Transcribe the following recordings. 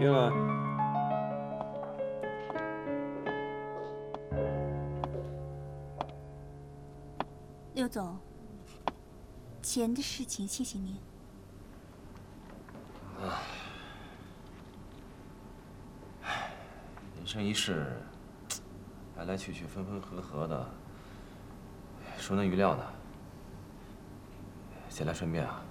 进来。 刘总，钱的事情谢谢您。 人生一世，来来去去，分分合合的，孰能预料呢？先来顺便啊。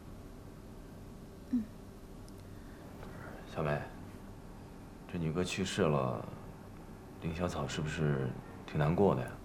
小美，这女哥去世了，林小草是不是挺难过的呀？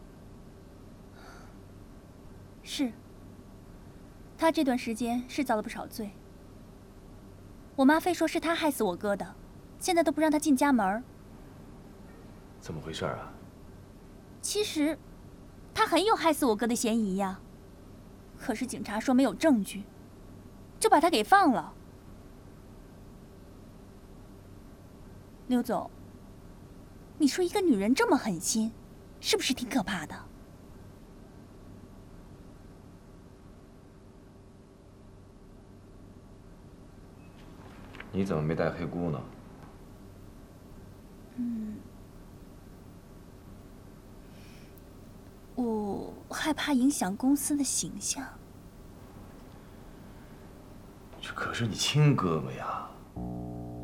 是。他这段时间是遭了不少罪。我妈非说是他害死我哥的，现在都不让他进家门。 怎么回事啊？ 其实，他很有害死我哥的嫌疑呀。可是警察说没有证据，就把他给放了。刘总，你说一个女人这么狠心，是不是挺可怕的？ 你怎么没带黑姑呢？ 我害怕影响公司的形象。 这可是你亲哥哥呀！